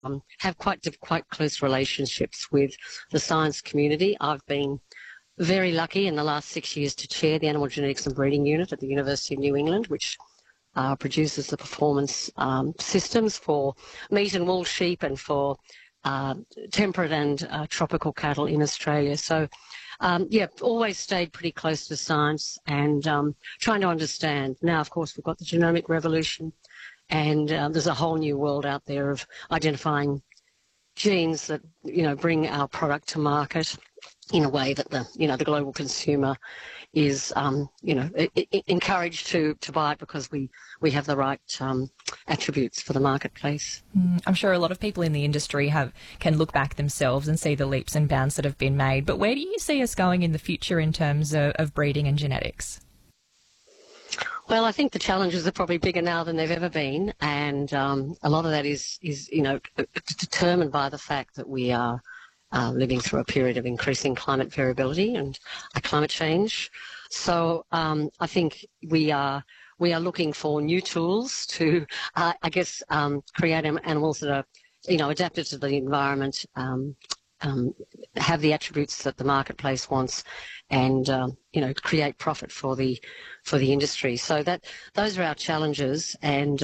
have quite close relationships with the science community. I've been very lucky in the last 6 years to chair the Animal Genetics and Breeding Unit at the University of New England, which produces the performance systems for meat and wool sheep and for temperate and tropical cattle in Australia. So, always stayed pretty close to science and trying to understand. Now, of course, we've got the genomic revolution, and there's a whole new world out there of identifying genes that, bring our product to market in a way that the global consumer is, encouraged to buy it because we have the right attributes for the marketplace. I'm sure a lot of people in the industry can look back themselves and see the leaps and bounds that have been made. But where do you see us going in the future in terms of breeding and genetics? Well, I think the challenges are probably bigger now than they've ever been, and a lot of that is determined by the fact that we are living through a period of increasing climate variability and climate change. So I think we are looking for new tools to, create animals that are, adapted to the environment, have the attributes that the marketplace wants, and create profit for the industry. So those are our challenges, and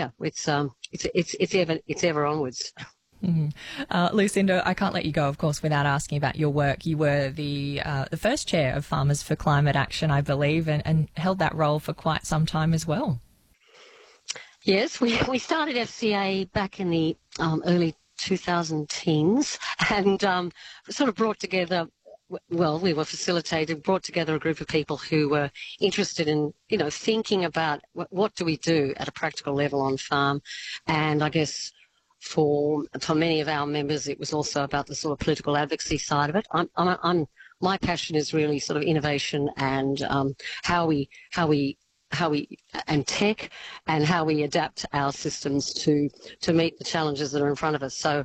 it's ever onwards. Lucinda, I can't let you go, of course, without asking about your work. You were the first chair of Farmers for Climate Action, I believe, and held that role for quite some time as well. Yes, we started FCA back in the early 2010s and sort of brought together, we were facilitated, brought together a group of people who were interested in, thinking about what do we do at a practical level on farm. And I guess for many of our members, it was also about the sort of political advocacy side of it. My passion is really sort of innovation and how we and tech and how we adapt our systems to meet the challenges that are in front of us. So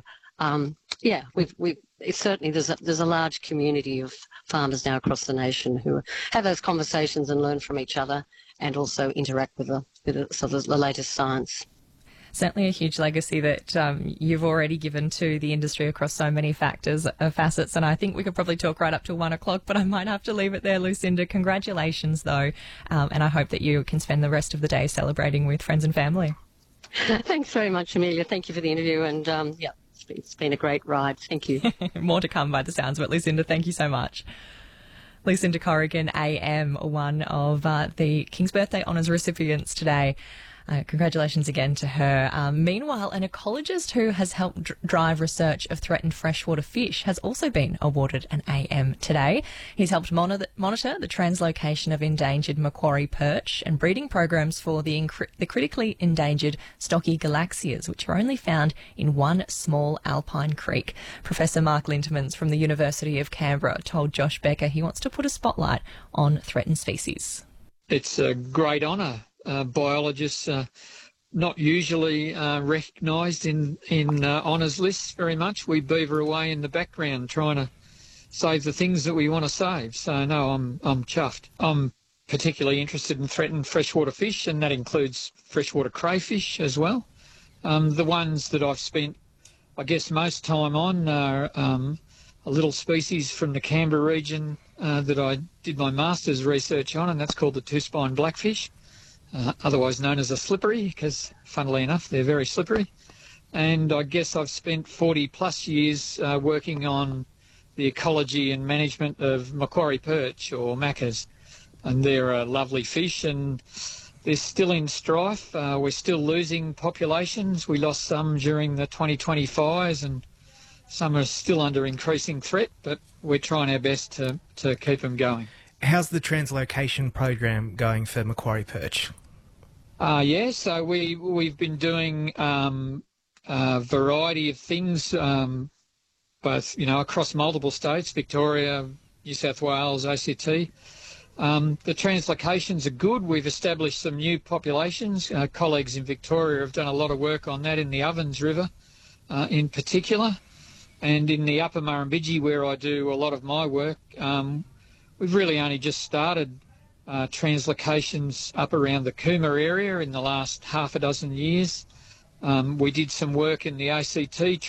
there's a large community of farmers now across the nation who have those conversations and learn from each other and also interact with the latest science. Certainly a huge legacy that you've already given to the industry across so many facets, and I think we could probably talk right up to 1 o'clock, but I might have to leave it there, Lucinda. Congratulations, though, and I hope that you can spend the rest of the day celebrating with friends and family. Thanks very much, Amelia. Thank you for the interview, and it's been a great ride. Thank you. More to come by the sounds of it, Lucinda. Thank you so much. Lucinda Corrigan, AM, one of the King's Birthday Honours recipients today. Congratulations again to her. Meanwhile, an ecologist who has helped drive research of threatened freshwater fish has also been awarded an AM today. He's helped monitor the translocation of endangered Macquarie perch and breeding programs for the critically endangered stocky galaxias, which are only found in one small alpine creek. Professor Mark Lintemans from the University of Canberra told Josh Becker he wants to put a spotlight on threatened species. It's a great honour. Biologists are not usually recognised in honours lists very much. We beaver away in the background trying to save the things that we want to save. So, no, I'm chuffed. I'm particularly interested in threatened freshwater fish, and that includes freshwater crayfish as well. The ones that I've spent, I guess, most time on are a little species from the Canberra region that I did my master's research on, and that's called the two-spine blackfish. Otherwise known as a slippery, because funnily enough they're very slippery. And I guess I've spent 40 plus years working on the ecology and management of Macquarie perch, or macas, and they're a lovely fish and they're still in strife. We're still losing populations. We lost some during the 2020 fires and some are still under increasing threat, but we're trying our best to keep them going. How's the translocation program going for Macquarie perch? So we've been doing a variety of things, both across multiple states, Victoria, New South Wales, ACT. The translocations are good. We've established some new populations. Colleagues in Victoria have done a lot of work on that in the Ovens River, in particular, and in the Upper Murrumbidgee, where I do a lot of my work. We've really only just started translocations up around the Cooma area in the last half a dozen years. We did some work in the ACT